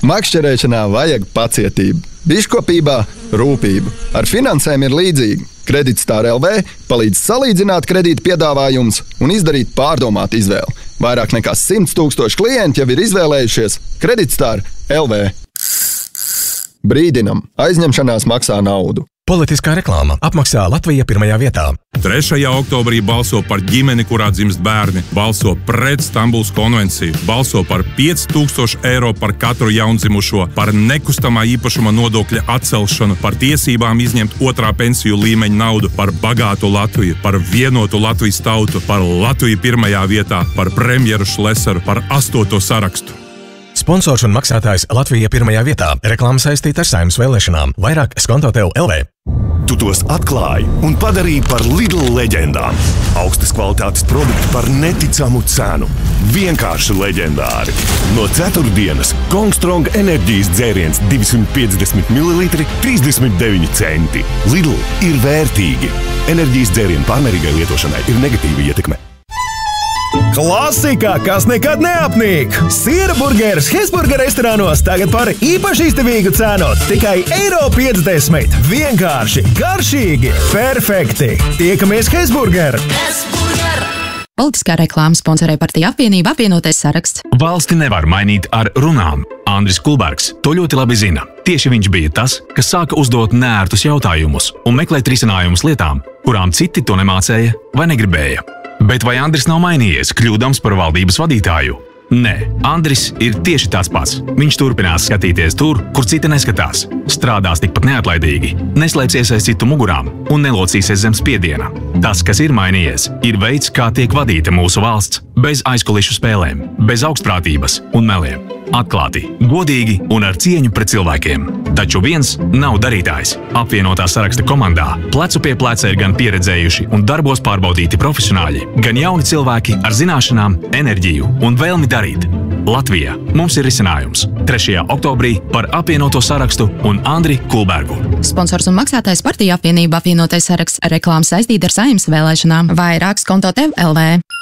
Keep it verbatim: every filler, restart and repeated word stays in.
Makšķerēšanā vajag pacietību, biškopībā rūpību. Ar finansēm ir līdzīgi. Kreditstar L V palīdz salīdzināt kredīta piedāvājumus un izdarīt pārdomātu izvēli. Vairāk nekā simts tūkstoši klienti jau ir izvēlējušies Kreditstar L V. Brīdinam, aizņemšanās maksā naudu. Politiskā reklāma apmaksā Latvija pirmajā vietā. trešajā oktobrī balso par ģimeni, kurā dzimst bērni, balso pret Stambulas konvenciju, balso par pieci tūkstoši eiro par katru jaundzimušo, par nekustamā īpašuma nodokļa atcelšanu, par tiesībām izņemt otrā pensiju līmeņa naudu, par bagātu Latviju, par vienotu Latvijas tautu, par Latviju pirmajā vietā, par premjeru Šlesaru, par astoto sarakstu. Sponsors un maksātājs Latvija pirmajā vietā. Reklāma saistīta ar Saeimas vēlēšanām. Vairāk Skontotel L V. Tu tos atklāji un padarīji par Lidl leģendām. Augstas kvalitātes produkti par neticamu cenu. Vienkārši leģendāri. No ceturtdienas Kongstrong enerģijas dzēriens divsimt piecdesmit mililitri trīsdesmit deviņi centi. Lidl ir vērtīgi. Enerģijas dzērienu pārmērīgai lietošanai ir negatīva ietekme. Klasika, kas nekad neapnīk! Siera burgeris Hesburger restorānos tagad par īpaši izdevīgu cenu. Tikai eiro piecdesmit. Vienkārši, garšīgi, perfekti. Tiekamies Hesburger! Hesburger! Politiskā reklāma sponsorē partija apvienība apvienotais saraksts. Valsti nevar mainīt ar runām. Andris Kulbergs to ļoti labi zina. Tieši viņš bija tas, kas sāka uzdot neērtus jautājumus un meklēt risinājumus lietām, kurām citi to nemācēja vai negribēja. Bet vai Andris nav mainījies, kļūdams par valdības vadītāju? Nē, Andris ir tieši tāds pats. Viņš turpinās skatīties tur, kur citi neskatās. Strādās tikpat neatlaidīgi, neslēpsies aiz citu mugurām un nelocīsies zem spiediena. Tas, kas ir mainījies, ir veids, kā tiek vadīta mūsu valsts, bez aizkulišu spēlēm, bez augstprātības un meliem. Atklāti, godīgi un ar cieņu pret cilvēkiem. Taču viens nav darītājs. Apvienotā saraksta komandā plecu pie pleca ir gan pieredzējuši un darbos pārbaudīti profesionāļi, gan jauni cilvēki ar zināšanām, enerģiju un vēlmi darīt. Latvija mums ir risinājums. trešajā oktobrī par apvienoto sarakstu un Andri Kulbergu. Sponsors un maksātājs partija apvienība apvienotais saraksts. Reklāma saistīta ar Saeimas vēlēšanām. Vairāk Skontotel L V.